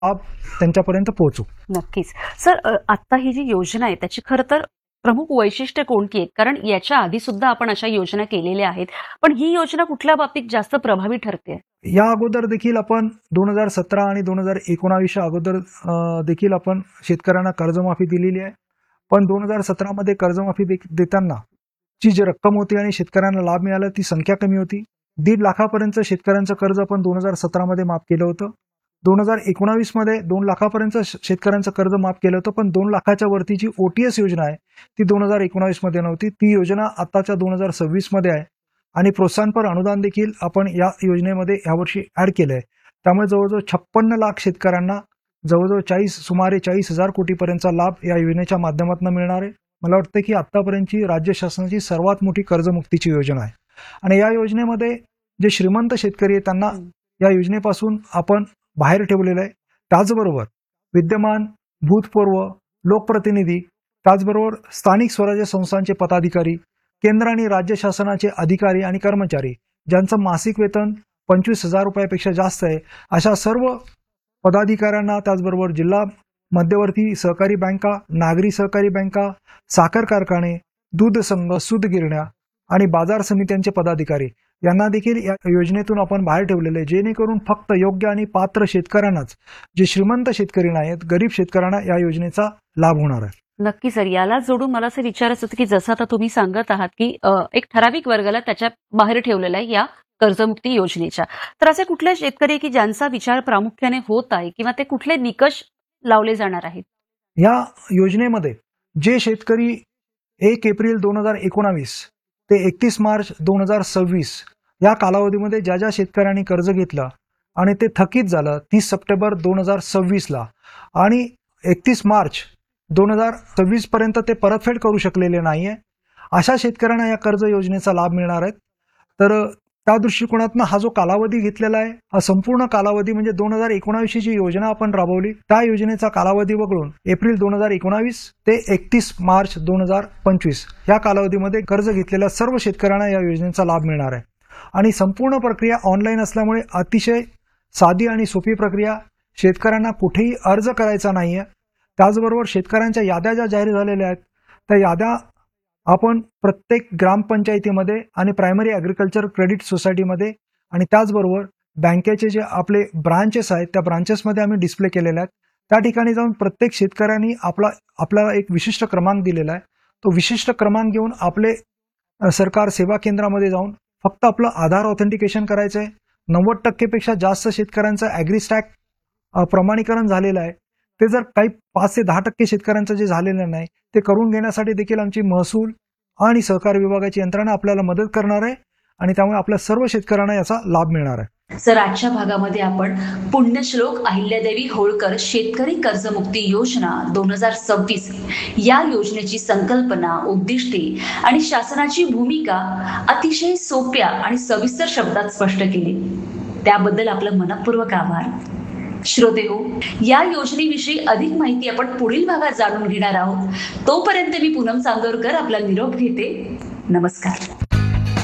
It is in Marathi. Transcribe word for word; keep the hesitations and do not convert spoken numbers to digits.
लाभ त्यांच्यापर्यंत पोहोचू. नक्कीच सर, आता ही जी योजना आहे त्याची खरं तर प्रमुख वैशिष्ट्य कोणती आहेत? कारण याच्या आधी सुद्धा आपण अशा योजना केलेल्या आहेत, पण ही योजना कुठल्या बाबतीत जास्त प्रभावी ठरते? या अगोदर देखील आपण दोन हजार सतरा आणि दोन हजार एकोणावीसच्या अगोदर देखील आपण शेतकऱ्यांना कर्जमाफी दिलेली आहे. पण दोन हजार सतरा मध्ये कर्जमाफी देताना जी जी रक्कम होती आणि शेतकऱ्यांना लाभ मिळाला ती संख्या कमी होती. दीड लाखापर्यंत शेतकऱ्यांचं कर्ज आपण दोन हजार सतरा मध्ये माफ केलं होतं. दोन हजार एकोणावीस मध्ये दोन लाखापर्यंत शेतकऱ्यांचं कर्ज माफ केलं होतं, पण दोन लाखाच्या वरती जी ओटीएस योजना आहे ती दोन हजार एकोणावीस मध्ये नव्हती. ती योजना आताच्या दोन हजार सव्वीस मध्ये आहे आणि प्रोत्साहनपर अनुदान देखील आपण या योजनेमध्ये यावर्षी ऍड केलंय. त्यामुळे जवळजवळ छप्पन्न लाख शेतकऱ्यांना जवळजवळ चाळीस सुमारे चाळीस हजार कोटीपर्यंतचा लाभ या योजनेच्या माध्यमातून मिळणार आहे. मला वाटतं की आतापर्यंतची राज्य शासनाची सर्वात मोठी कर्जमुक्तीची योजना आहे आणि या योजनेमध्ये जे श्रीमंत शेतकरी आहेत त्यांना या योजनेपासून आपण बाहेर ठेवलेलं आहे. त्याचबरोबर विद्यमान भूतपूर्व लोकप्रतिनिधी, त्याचबरोबर स्थानिक स्वराज्य संस्थांचे पदाधिकारी, केंद्र आणि राज्य शासनाचे अधिकारी आणि कर्मचारी ज्यांचं मासिक वेतन पंचवीस हजार रुपयापेक्षा जास्त आहे अशा सर्व पदाधिकाऱ्यांना, त्याचबरोबर जिल्हा मध्यवर्ती सहकारी बँका, नागरी सहकारी बँका, साखर कारखाने, दूध संघ, सूत गिरण्या आणि बाजार समित्यांचे पदाधिकारी यांना देखील या योजनेतून आपण बाहेर ठेवलेले आहे, जेणेकरून फक्त योग्य आणि पात्र शेतकऱ्यांनाच, जे श्रीमंत शेतकरी नाहीत, गरीब शेतकऱ्यांना या योजनेचा लाभ होणार आहे. नक्की सर, याला जोडून मला असं विचारायचं होतं की जसं आता तुम्ही सांगत आहात की एक ठराविक वर्गाला त्याच्या बाहेर ठेवलेला आहे या कर्जमुक्ती योजनेच्या, तर असे कुठले शेतकरी की ज्यांचा विचार प्रामुख्याने होत आहे किंवा ते कुठले निकष लावले जाणार आहेत? या योजनेमध्ये जे शेतकरी एक एप्रिल दोन हजार एकोणावीस ते एकतीस मार्च दोन हजार सव्वीस या कालावधीमध्ये ज्या ज्या शेतकऱ्यांनी कर्ज घेतलं आणि ते थकीत झालं तीस सप्टेंबर दोन हजार सव्वीस ला आणि एकतीस मार्च दोन हजार सव्वीस पर्यंत ते परतफेड करू शकलेले नाहीये, अशा शेतकऱ्यांना या कर्ज योजनेचा लाभ मिळणार आहे. तर त्या दृष्टिकोनातून हा जो कालावधी घेतलेला आहे हा संपूर्ण कालावधी म्हणजे दोन हजार एकोणावीसची जी योजना आपण राबवली त्या योजनेचा कालावधी वगळून एप्रिल दोन हजार एकोणावीस ते एकतीस मार्च दोन हजार पंचवीस या कालावधीमध्ये कर्ज घेतलेल्या सर्व शेतकऱ्यांना या योजनेचा लाभ मिळणार आहे. आणि संपूर्ण प्रक्रिया ऑनलाईन असल्यामुळे अतिशय साधी आणि सोपी प्रक्रिया, शेतकऱ्यांना कुठेही अर्ज करायचा नाहीये. त्याचबरोबर शेतकऱ्यांच्या याद्या ज्या जाहीर झालेल्या आहेत त्या याद्या आपण प्रत्येक ग्रामपंचायतीमध्ये आणि प्रायमरी ॲग्रिकल्चर क्रेडिट सोसायटीमध्ये आणि त्याचबरोबर बँकेचे जे आपले ब्रांचेस आहेत त्या ब्रांचेसमध्ये आम्ही डिस्प्ले केलेले आहेत. त्या ठिकाणी जाऊन प्रत्येक शेतकऱ्यांनी आपला आपल्याला एक विशिष्ट क्रमांक दिलेला आहे. तो विशिष्ट क्रमांक घेऊन आपले सरकार सेवा केंद्रामध्ये जाऊन फक्त आपलं आधार ऑथेंटिकेशन करायचं आहे. नव्वद टक्केपेक्षा जास्त शेतकऱ्यांचं ॲग्रीस्टॅक प्रमाणीकरण झालेलं आहे. ते जर काही पाच ते दहा टक्के शेतकऱ्यांचं जे झालेलं नाही ते करून घेण्यासाठी देखील आमची महसूल आणि सहकार विभागाची यंत्रणा आपल्याला मदत करणार आहे आणि त्यामुळे आपल्या सर्व शेतकऱ्यांना याचा लाभ मिळणार आहे. सर, आजच्या भागामध्ये आपण पुण्यश्लोक अहिल्यादेवी होळकर शेतकरी कर्जमुक्ती योजना दोन हजार सव्वीस या योजनेची संकल्पना, उद्दिष्टे आणि शासनाची भूमिका अतिशय सोप्या आणि सविस्तर शब्दात स्पष्ट केली. त्याबद्दल आपलं मनपूर्वक आभार. श्रोते हो, या योजनेविषयी अधिक माहिती आपण पुढील भागात जाणून घेणार आहोत. तोपर्यंत मी पूनम चांदोरकर आपला निरोप घेते. नमस्कार.